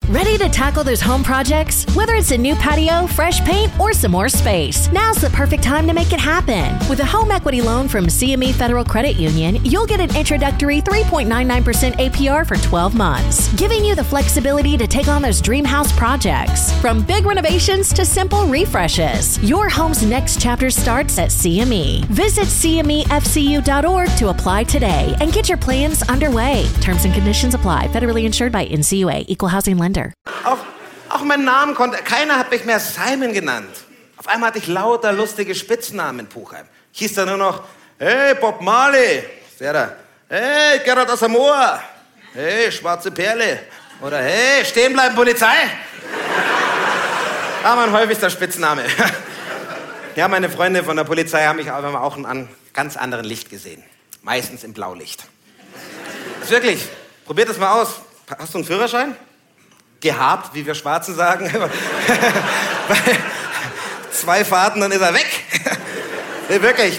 Ready to tackle those home projects? Whether it's a new patio, fresh paint, or some more space, now's the perfect time to make it happen. With a home equity loan from CME Federal Credit Union, you'll get an introductory 3.99% APR for 12 months, giving you the flexibility to take on those dream house projects. From big renovations to simple refreshes, your home's next chapter starts at CME. Visit CMEFCU.org to apply today and get your plans underway. Terms and conditions apply. Federally insured by NCUA. Equal housing lender. Auch meinen Namen konnte... Keiner hat mich mehr Simon genannt. Auf einmal hatte ich lauter lustige Spitznamen in Puchheim. Ich hieß da nur noch, hey, Bob Marley. Der da, hey, Gerhard Asamoah. Hey, schwarze Perle. Oder hey, stehen bleiben, Polizei. War mein häufigster Spitzname. Ja, meine Freunde von der Polizei haben mich aber auch in einem ganz anderen Licht gesehen. Meistens im Blaulicht. Das ist wirklich, probiert das mal aus. Hast du einen Führerschein? Gehabt, wie wir Schwarzen sagen. 2 Fahrten, dann ist er weg. Wirklich.